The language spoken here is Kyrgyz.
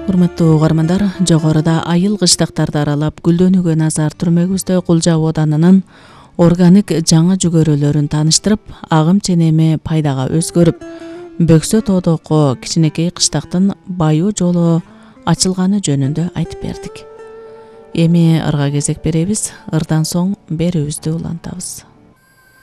Урматтуу угармандар, жогоруда айыл кыштактарды аралап гүлдөнүүгө назар түрмөгүбүздө Кулжа оданынын органик жаңы жүгөрөлөрүн тааныштырып, агым ченеми пайдага өзгөрүп, Бөксө тоодогу кичинекей кыштактын байуу жолу ачылганы жөнүндө айтып бердик. Эми ырга кезек беребиз, ырдан соң берүүбүздү улантабыз.